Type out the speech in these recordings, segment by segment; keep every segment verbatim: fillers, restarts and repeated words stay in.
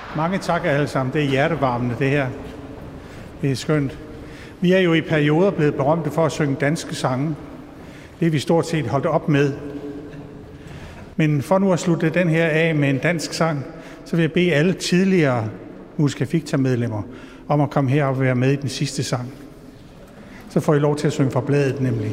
Mange tak alle sammen. Det er hjertevarmende, det her. Det er skønt. Vi er jo i perioder blevet berømte for at synge danske sange. Det er vi stort set holdt op med. Men for nu at slutte den her af med en dansk sang, så vil jeg bede alle tidligere Musica Ficta-medlemmer om at komme herop og være med i den sidste sang. Så får I lov til at synge fra bladet nemlig.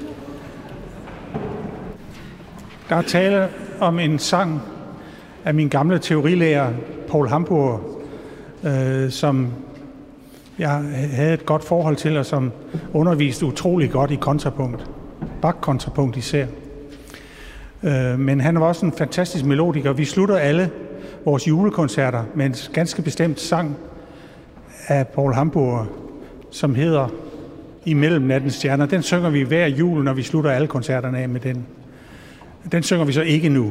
Der er tale om en sang af min gamle teorilærer, Paul Hamburger, øh, som jeg havde et godt forhold til, og som underviste utrolig godt i kontrapunkt. Bach-kontrapunkt især. Øh, men han var også en fantastisk melodiker. Vi slutter alle vores julekoncerter med en ganske bestemt sang af Paul Hamburger, som hedder Imellem nattens stjerner. Den synger vi hver jul, når vi slutter alle koncerterne af med den. Den synger vi så ikke nu.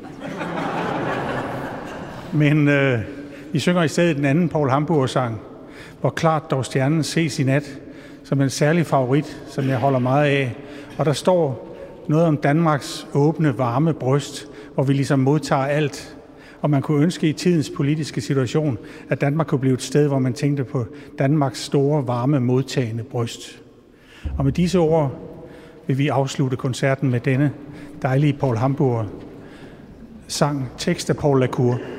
Men øh, vi synger i stedet den anden Paul Hamburger-sang, Hvor klart dog stjernen ses i nat, som en særlig favorit, som jeg holder meget af. Og der står noget om Danmarks åbne, varme bryst, hvor vi ligesom modtager alt. Og man kunne ønske i tidens politiske situation, at Danmark kunne blive et sted, hvor man tænkte på Danmarks store, varme, modtagende bryst. Og med disse ord vil vi afslutte koncerten med denne dejlige Paul Hamburger sang, tekst af Paul Lacour.